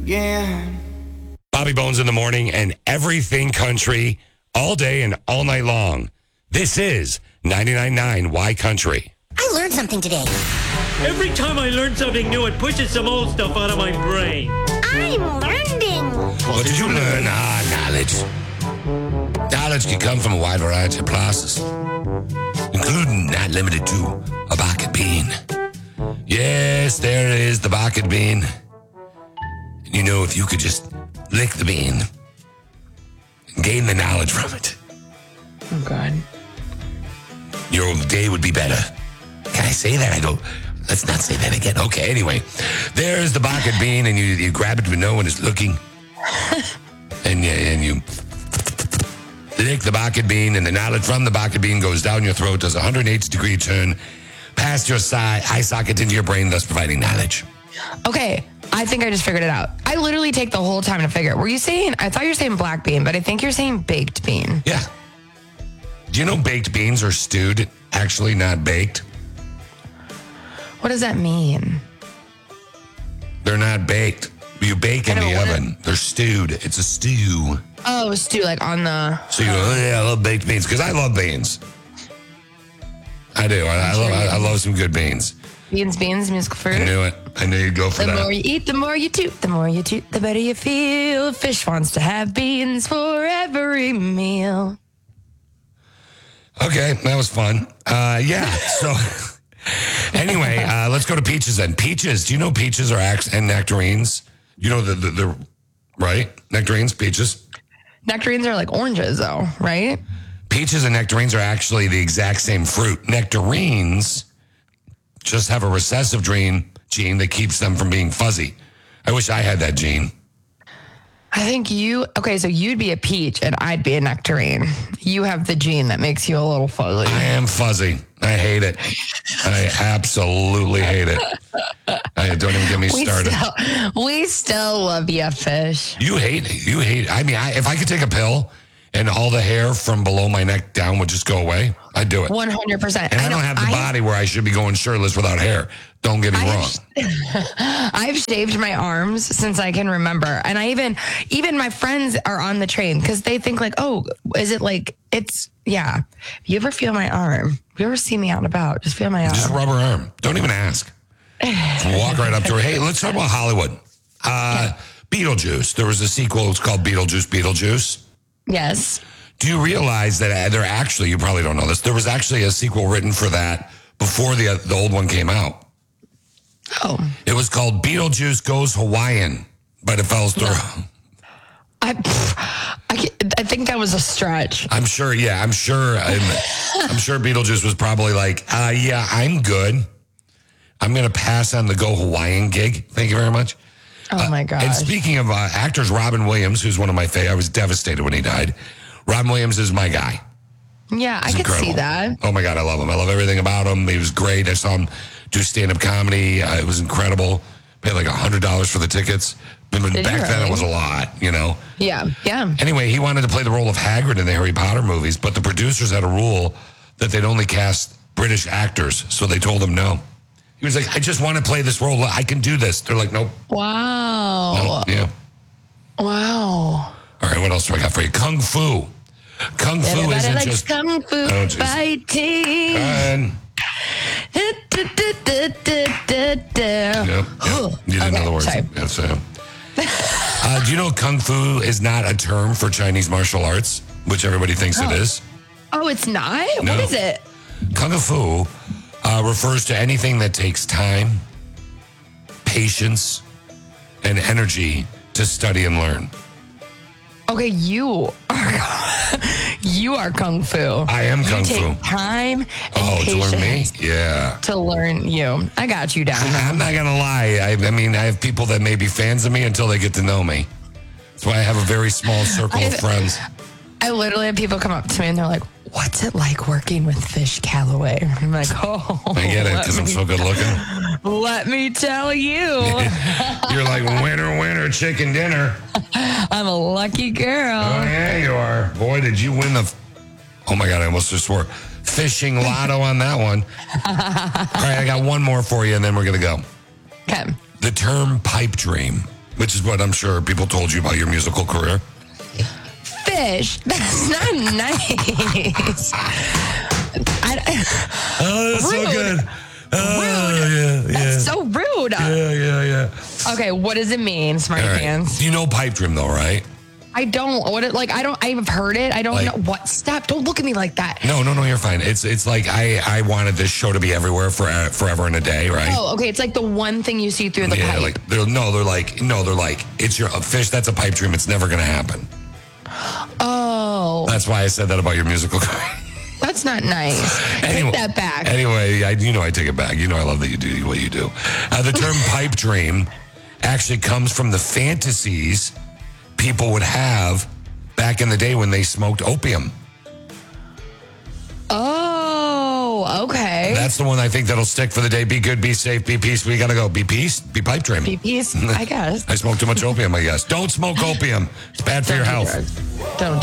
again. Bobby Bones in the morning and everything country all day and all night long. This is 99.9 Y Country. I learned something today. Every time I learn something new, it pushes some old stuff out of my brain. I'm learning. What did you learn? Knowledge. Knowledge can come from a wide variety of places, including not limited to a bucket bean. Yes, there is the bucket bean. And you know, if you could just lick the bean and gain the knowledge from it, Oh, God. your day would be better. Can I say that? I go, let's not say that again. Okay, anyway, there's the bucket bean, and you grab it when no one is looking, and you lick the bucket bean, and the knowledge from the bucket bean goes down your throat, does a 180-degree turn past your eye socket into your brain, thus providing knowledge. Okay, I think I just figured it out. I literally take the whole time to figure it. Were you saying, I thought you were saying black bean, but I think you're saying baked bean. Yeah. Do you know baked beans are stewed, actually not baked? What does that mean? They're not baked. You bake in I the know, what oven. They're stewed. It's a stew. Oh, stew, like on the... So you go, oh, yeah, I love baked beans, because I love beans. I do. I love some good beans. Beans, musical fruit. I knew it. I knew you'd go for The that. more you eat, the more you toot. The more you toot, the better you feel. Fish wants to have beans for every meal. Okay, that was fun. Yeah, so anyway, let's go to peaches then. Peaches, do you know peaches are and nectarines? You know the right? Nectarines, peaches? Nectarines are like oranges, though, right? Peaches and nectarines are actually the exact same fruit. Nectarines just have a recessive gene that keeps them from being fuzzy. I wish I had that gene. I think so you'd be a peach and I'd be a nectarine. You have the gene that makes you a little fuzzy. I am fuzzy. I hate it. I absolutely hate it. Don't even get me started. We still love you, Fish. You hate it. I mean, if I could take a pill and all the hair from below my neck down would just go away, I'd do it. 100%. And I don't have the body where I should be going shirtless without hair. Don't get me wrong. I've shaved my arms since I can remember. And I even my friends are on the train because they think like, oh, is it like, it's, yeah. If you ever feel my arm, if you ever see me out and about, just feel my arm. Just rub her arm. Don't even ask. Walk right up to her. Hey, let's talk about Hollywood. Beetlejuice. There was a sequel. It's called Beetlejuice. Yes. Do you realize that there actually, you probably don't know this, there was actually a sequel written for that before the old one came out. Oh. It was called Beetlejuice Goes Hawaiian, but it fell through. No. I think that was a stretch. I'm sure Beetlejuice was probably like, yeah, I'm good. I'm going to pass on the Go Hawaiian gig. Thank you very much. Oh, my gosh. And speaking of actors, Robin Williams, who's one of my favorites, I was devastated when he died. Robin Williams is my guy. Yeah, I could see that. Oh, my God, I love him. I love everything about him. He was great. I saw him do stand-up comedy. It was incredible. Paid like $100 for the tickets. Back then, it was a lot, you know? Yeah. Anyway, he wanted to play the role of Hagrid in the Harry Potter movies, but the producers had a rule that they'd only cast British actors, so they told him no. He was like, I just want to play this role. I can do this. They're like, nope. Wow. No, yeah. Wow. All right, what else do I got for you? Kung Fu. Kung Fu Everybody isn't likes just... Kung Fu fighting. Yep. You didn't know the words. Yes, do you know Kung Fu is not a term for Chinese martial arts, which everybody thinks it is? Oh, it's not? No. What is it? Kung Fu refers to anything that takes time, patience, and energy to study and learn. Okay, you are Kung Fu. I am Kung Fu. Take time and patience to learn me? Yeah. To learn you. I got you down. I'm not going to lie. I mean, I have people that may be fans of me until they get to know me. That's why I have a very small circle of friends. I literally have people come up to me and they're like, what's it like working with Fish Calloway? I'm like, oh. I get it because I'm so good looking. Let me tell you. You're like winner, chicken dinner. I'm a lucky girl. Oh, yeah, you are. Boy, did you win the... Oh, my God, I almost just swore. Fishing lotto on that one. All right, I got one more for you, and then we're going to go. Okay. The term pipe dream which is what I'm sure people told you about your musical career. Fish? That's not nice. Oh, that's so Rude. good. Oh, Rude. yeah. That's so rude. Yeah. Okay, what does it mean, Smarty All right. Pants? You know pipe dream though, right? I don't. I've heard it. I don't know what. Stop! Don't look at me like that. No, you're fine. It's like I wanted this show to be everywhere forever and a day, right? Oh, okay. It's like the one thing you see through the Yeah, pipe. like they're like it's a fish. That's a pipe dream. It's never gonna happen. Oh, That's why I said that about your musical career. that's not nice. Anyway, Take that back. Anyway, I take it back. I love that you do what you do. The term pipe dream actually comes from the fantasies people would have back in the day when they smoked opium. Oh, okay. That's the one I think that'll stick for the day. Be good, be safe, be peace. We gotta go. Be peace, be pipe dream. Be peace, I guess. I smoke too much opium, I guess. Don't smoke opium. It's bad for your health. Don't do